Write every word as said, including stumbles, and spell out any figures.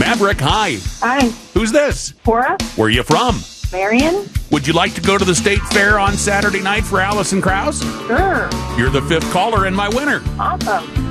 Maverick, hi. Hi. Who's this? Cora? Where are you from? Marion? Would you like to go to the state fair on Saturday night for Allison Krause? Sure. You're the fifth caller and my winner. Awesome.